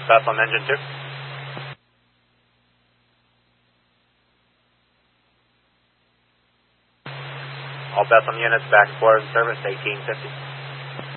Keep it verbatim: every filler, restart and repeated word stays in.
Bethlehem engine two. All Bethlehem units back and forward in service, eighteen fifty.